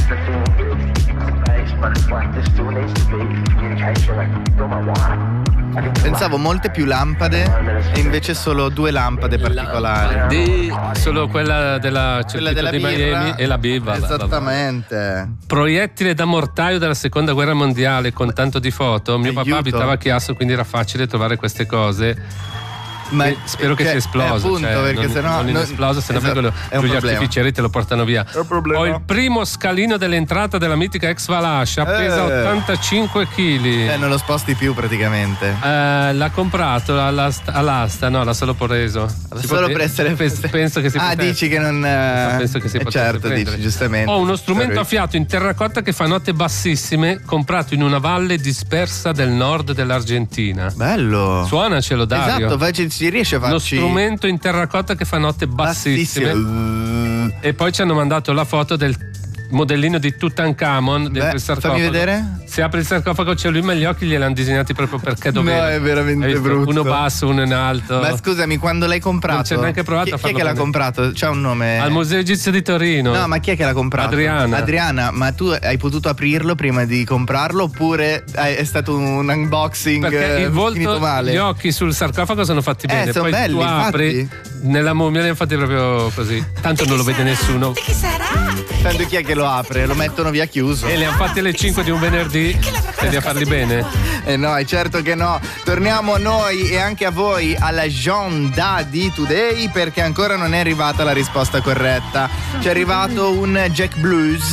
Pensavo molte più lampade e invece solo 2 lampade particolari. Solo quella della circuito di Miami e la birra. Esattamente. Proiettile da mortaio della seconda guerra mondiale con tanto di foto. Mio papà abitava a Chiasso, quindi era facile trovare queste cose. Ma spero che sia esploso, appunto, perché sennò non è esploso, se no vengono gli artificieri te lo portano via. Ho il primo scalino dell'entrata della mitica ex Valascia, pesa 85 kg. Non lo sposti più praticamente. L'ha comprato all'asta, no, l'ha solo preso. Solo per essere penso che si potesse. Dici che non penso che si potesse certo, prendere. dici giustamente. Ho uno strumento a fiato in terracotta che fa note bassissime, comprato in una valle dispersa del nord dell'Argentina. Bello. Suonacelo, Dario. Esatto, si riesce a farci lo strumento in terracotta che fa note bassissime. E poi ci hanno mandato la foto del modellino di Tutankhamon dentro il sarcofago. Fammi vedere. Se apri il sarcofago c'è lui, ma gli occhi glieli hanno disegnati proprio perché doveva. No, è veramente brutto. Uno basso, uno in alto. Ma scusami, quando l'hai comprato? Non c'è neanche provato a farlo. Chi è che l'ha comprato? C'ha un nome? Al Museo Egizio di Torino. No, ma chi è che l'ha comprato? Adriana, ma tu hai potuto aprirlo prima di comprarlo oppure è stato un unboxing? Perché il volto, finito male? Gli occhi sul sarcofago sono fatti bene. Sono poi belli, tu apri infatti. Nella mummia li hanno fatti proprio così. Tanto non lo vede nessuno. Che sarà? Tanto chi è che lo apre? Lo mettono via chiuso. E le hanno fatti alle 5 di un venerdì. Vedi a farli bene? No, è certo che no. Torniamo a noi e anche a voi alla Jonda di Today, perché ancora non è arrivata la risposta corretta. Ci è arrivato un Jack Blues.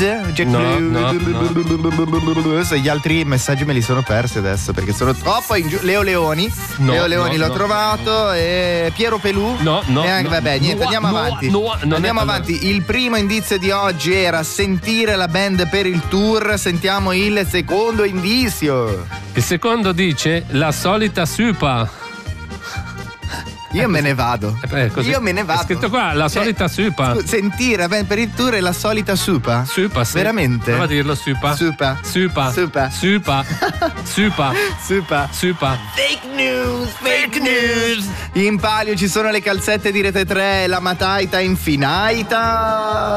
No. Gli altri messaggi me li sono persi adesso perché sono troppo in giù. Leo Leoni l'ho trovato. E Piero Pelù. Vabbè, niente, andiamo avanti. Andiamo avanti. Il primo indizio di oggi era sentire la band per il tour. Sentiamo il secondo indizio. Il secondo dice la solita supa. Io me ne vado. Io me ne vado. È scritto qua la solita supa. Sentire per il tour è la solita supa. Supa, sì. Veramente? Prova a dirlo, supa. Supa. Supa. Supa. Supa. Supa. Supa. Supa. Fake news. In palio ci sono le calzette di Rete 3 e la Mataita Infinaita.